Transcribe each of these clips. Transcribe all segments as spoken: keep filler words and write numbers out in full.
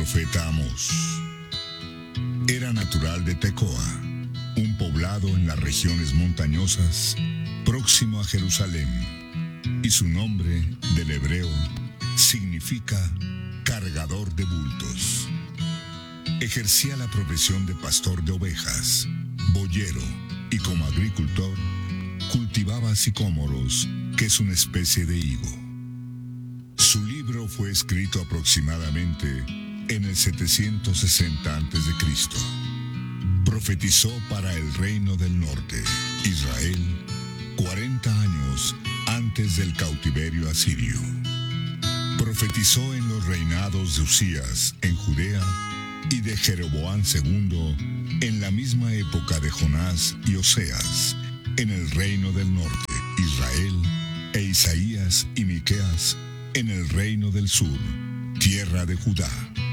profeta Amós. Era natural de Tecoa, un poblado en las regiones montañosas próximo a Jerusalén, y su nombre del hebreo significa cargador de bultos. Ejercía la profesión de pastor de ovejas, boyero, y como agricultor cultivaba sicómoros, que es una especie de higo. Su libro fue escrito aproximadamente en el setecientos sesenta antes de Cristo. Profetizó para el reino del norte, Israel, cuarenta años antes del cautiverio asirio. Profetizó en los reinados de Usías en Judea y de Jeroboam segundo en la misma época de Jonás y Oseas en el reino del norte, Israel, e Isaías y Miqueas en el reino del sur, tierra de Judá.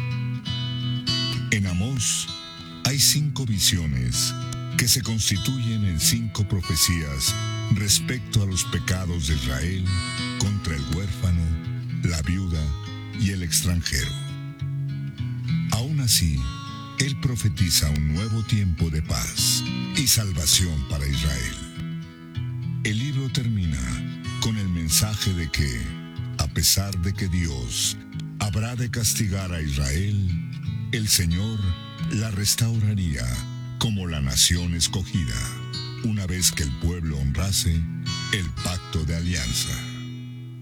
En Amós hay cinco visiones que se constituyen en cinco profecías respecto a los pecados de Israel contra el huérfano, la viuda y el extranjero. Aún así, él profetiza un nuevo tiempo de paz y salvación para Israel. El libro termina con el mensaje de que, a pesar de que Dios habrá de castigar a Israel, el Señor la restauraría como la nación escogida, una vez que el pueblo honrase el pacto de alianza.